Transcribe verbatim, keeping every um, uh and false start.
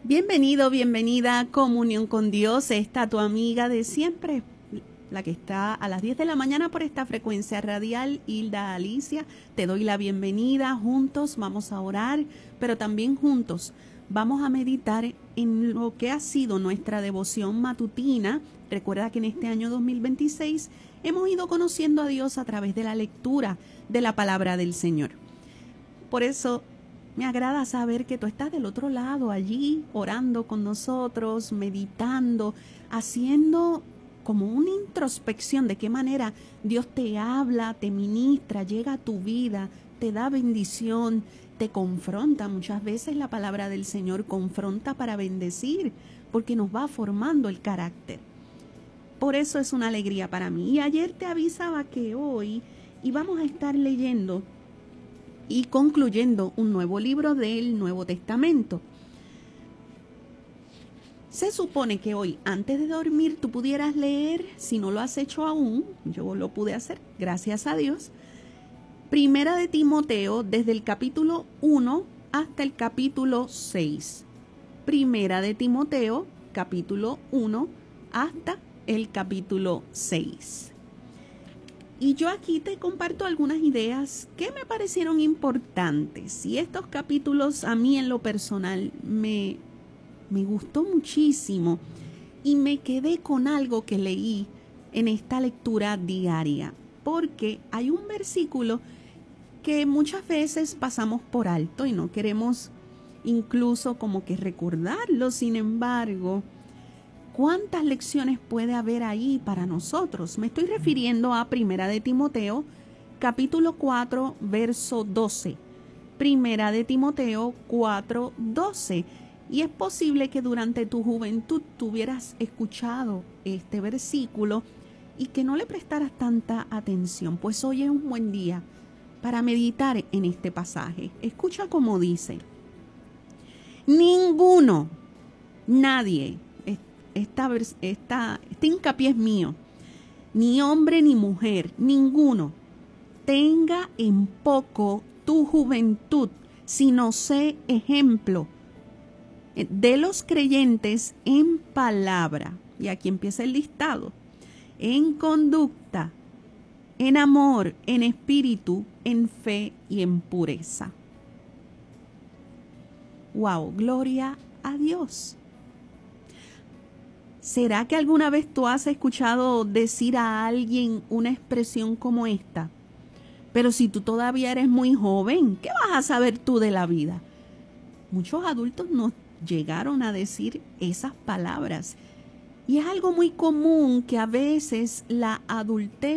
Bienvenido, bienvenida a Comunión con Dios. Esta tu amiga de siempre, la que está a las diez de la mañana por esta frecuencia radial, Hilda Alicia. Te doy la bienvenida. Juntos vamos a orar, pero también juntos vamos a meditar en lo que ha sido nuestra devoción matutina. Recuerda que en este año dos mil veintiséis hemos ido conociendo a Dios a través de la lectura de la palabra del Señor. Por eso me agrada saber que tú estás del otro lado, allí, orando con nosotros, meditando, haciendo como una introspección de qué manera Dios te habla, te ministra, llega a tu vida, te da bendición, te confronta. Muchas veces la palabra del Señor confronta para bendecir, porque nos va formando el carácter. Por eso es una alegría para mí. Y ayer te avisaba que hoy íbamos a estar leyendo y concluyendo un nuevo libro del Nuevo Testamento. Se supone que hoy, antes de dormir, tú pudieras leer, si no lo has hecho aún, yo lo pude hacer, gracias a Dios, Primera de Timoteo, desde el capítulo uno hasta el capítulo seis. Primera de Timoteo, capítulo uno hasta el capítulo seis. Y yo aquí te comparto algunas ideas que me parecieron importantes. Y estos capítulos a mí en lo personal me, me gustó muchísimo. Y me quedé con algo que leí en esta lectura diaria. Porque hay un versículo que muchas veces pasamos por alto y no queremos incluso como que recordarlo. Sin embargo, ¿cuántas lecciones puede haber ahí para nosotros? Me estoy refiriendo a Primera de Timoteo, capítulo cuatro, verso doce. Primera de Timoteo cuatro, doce. Y es posible que durante tu juventud tú hubieras escuchado este versículo y que no le prestaras tanta atención. Pues hoy es un buen día para meditar en este pasaje. Escucha cómo dice: ninguno, nadie, Esta, esta, este hincapié es mío, ni hombre ni mujer, ninguno, tenga en poco tu juventud, sino sé ejemplo de los creyentes en palabra. Y aquí empieza el listado: en conducta, en amor, en espíritu, en fe y en pureza. ¡Wow! Gloria a Dios. ¿Será que alguna vez tú has escuchado decir a alguien una expresión como esta? Pero si tú todavía eres muy joven, ¿qué vas a saber tú de la vida? Muchos adultos nos llegaron a decir esas palabras. Y es algo muy común que a veces la adultez